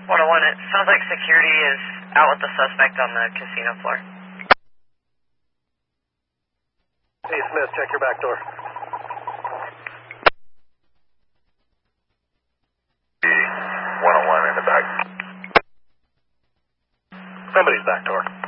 101, it sounds like security is out with the suspect on the casino floor. Hey, Smith, check your back door. 101 in the back. Somebody's back door.